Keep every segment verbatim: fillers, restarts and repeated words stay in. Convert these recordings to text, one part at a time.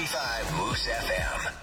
five Moose F M.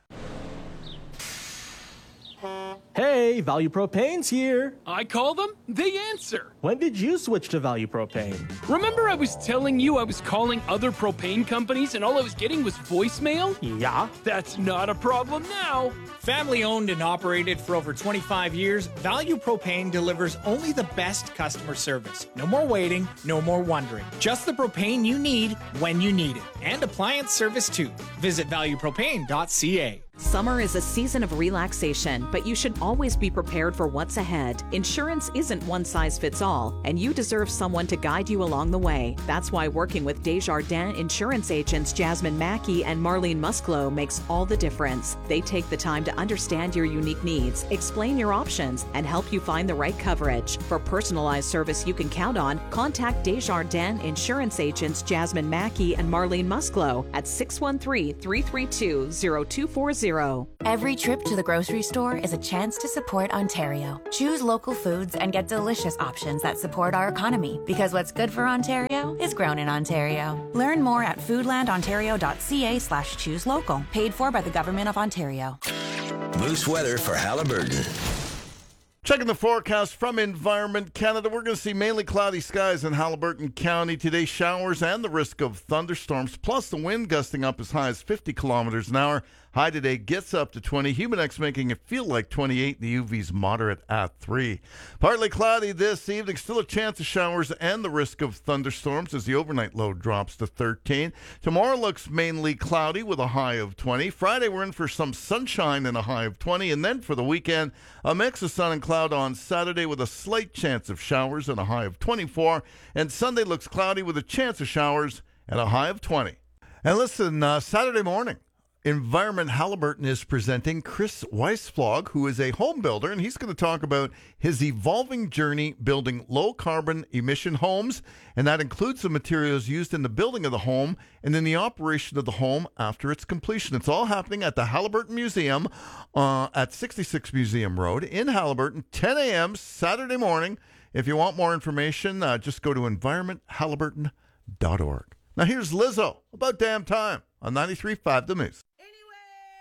Hey, Value Propane's here. I call them, they answer. When did you switch to Value Propane? Remember I was telling you I was calling other propane companies and all I was getting was voicemail? Yeah. That's not a problem now. Family owned and operated for over twenty-five years, Value Propane delivers only the best customer service. No more waiting, no more wondering. Just the propane you need when you need it. And appliance service too. Visit value propane dot c a. Summer is a season of relaxation, but you should always be prepared for what's ahead. Insurance isn't one size fits all, and you deserve someone to guide you along the way. That's why working with Desjardins insurance agents Jasmine Mackey and Marlene Musclo makes all the difference. They take the time to understand your unique needs, explain your options, and help you find the right coverage. For personalized service you can count on, contact Desjardins insurance agents Jasmine Mackey and Marlene Musclo at six one three, three three two, zero two four zero. Every trip to the grocery store is a chance to support Ontario. Choose local foods and get delicious options that support our economy, because what's good for Ontario is grown in Ontario. Learn more at foodlandontario.ca slash choose local. Paid for by the Government of Ontario. Moose weather for Haliburton. Checking the forecast from Environment Canada, we're going to see mainly cloudy skies in Haliburton County today. Showers and the risk of thunderstorms, plus the wind gusting up as high as fifty kilometers an hour. High today gets up to twenty. Humidex making it feel like twenty-eight. The U V's moderate at three. Partly cloudy this evening. Still a chance of showers and the risk of thunderstorms as the overnight low drops to thirteen. Tomorrow looks mainly cloudy with a high of twenty. Friday we're in for some sunshine and a high of twenty. And then for the weekend, a mix of sun and cloud on Saturday with a slight chance of showers and a high of twenty-four. And Sunday looks cloudy with a chance of showers and a high of twenty. And listen, uh, Saturday morning, Environment Haliburton is presenting Chris Weisflog, who is a home builder, and he's going to talk about his evolving journey building low-carbon emission homes, and that includes the materials used in the building of the home and in the operation of the home after its completion. It's all happening at the Haliburton Museum uh, at sixty-six Museum Road in Haliburton, ten a.m. Saturday morning. If you want more information, uh, just go to environment haliburton dot org. Now here's Lizzo, About Damn Time, on ninety-three point five The Moose.